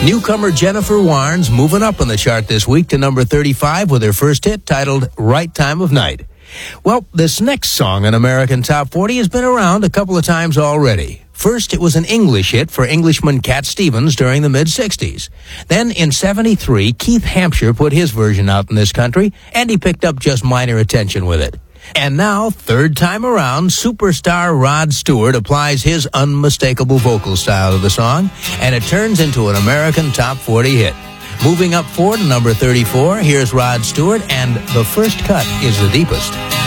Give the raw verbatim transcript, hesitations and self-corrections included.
Newcomer Jennifer Warnes moving up on the chart this week to number thirty-five with her first hit titled Right Time of Night. Well, this next song on American Top forty has been around a couple of times already. First, it was an English hit for Englishman Cat Stevens during the mid-sixties. Then, in seventy-three, Keith Hampshire put his version out in this country, and he picked up just minor attention with it. And now, third time around, superstar Rod Stewart applies his unmistakable vocal style to the song, and it turns into an American Top forty hit. Moving up four to number thirty-four, here's Rod Stewart, and The First Cut is the Deepest.